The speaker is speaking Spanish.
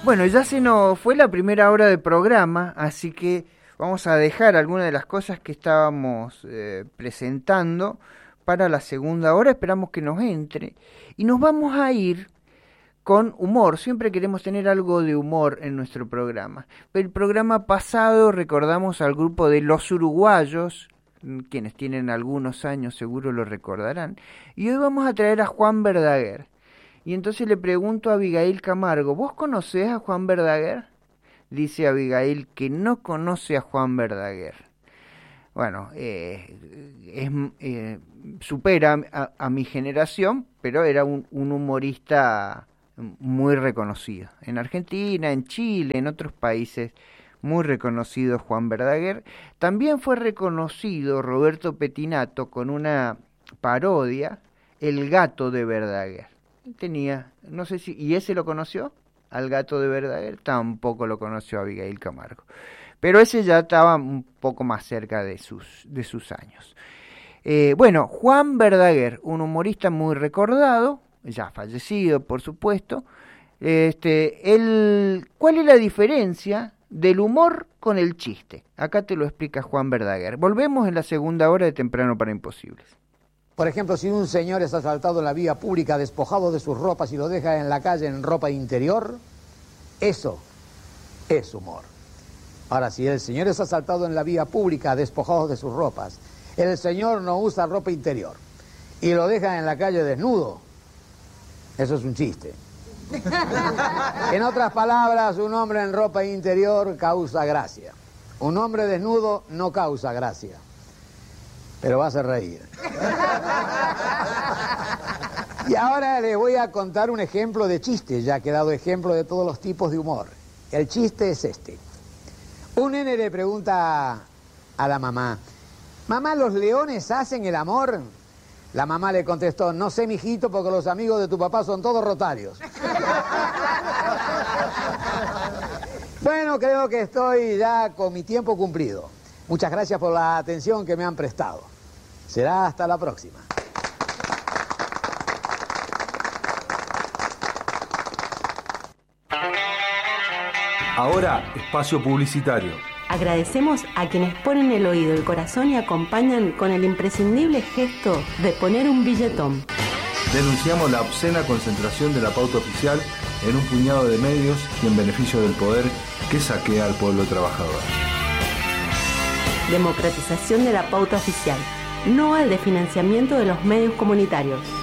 Bueno, ya se nos fue la primera hora de programa, así que vamos a dejar algunas de las cosas que estábamos presentando para la segunda hora. Esperamos que nos entre y nos vamos a ir con humor. Siempre queremos tener algo de humor en nuestro programa. El programa pasado recordamos al grupo de Los Uruguayos, quienes tienen algunos años seguro lo recordarán, y hoy vamos a traer a Juan Verdaguer. Y entonces le pregunto a Abigail Camargo, ¿vos conocés a Juan Verdaguer? Dice Abigail que no conoce a Juan Verdaguer. Bueno, supera a mi generación, pero era un humorista muy reconocido. En Argentina, en Chile, en otros países, muy reconocido Juan Verdaguer. También fue reconocido Roberto Petinato con una parodia, El gato de Verdaguer. Tenía, no sé si, ¿y ese lo conoció? Al gato de Verdaguer tampoco lo conoció Abigail Camargo. Pero ese ya estaba un poco más cerca de sus años. Bueno, Juan Verdaguer, un humorista muy recordado, ya fallecido, por supuesto. ¿Cuál es la diferencia del humor con el chiste? Acá te lo explica Juan Verdaguer. Volvemos en la segunda hora de Temprano para Imposibles. Por ejemplo, si un señor es asaltado en la vía pública despojado de sus ropas y lo deja en la calle en ropa interior, eso es humor. Ahora, si el señor es asaltado en la vía pública despojado de sus ropas, el señor no usa ropa interior y lo deja en la calle desnudo, eso es un chiste. En otras palabras, un hombre en ropa interior causa gracia. Un hombre desnudo no causa gracia, pero va a hacer reír. Y ahora les voy a contar un ejemplo de chiste, ya que he dado ejemplo de todos los tipos de humor. El chiste es este. Un nene le pregunta a la mamá, mamá, ¿los leones hacen el amor? La mamá le contestó, no sé, mijito, porque los amigos de tu papá son todos rotarios. Bueno, creo que estoy ya con mi tiempo cumplido. Muchas gracias por la atención que me han prestado. Será hasta la próxima. Ahora, espacio publicitario. Agradecemos a quienes ponen el oído, el corazón y acompañan con el imprescindible gesto de poner un billetón. Denunciamos la obscena concentración de la pauta oficial en un puñado de medios y en beneficio del poder que saquea al pueblo trabajador. Democratización de la pauta oficial, no al desfinanciamiento de los medios comunitarios.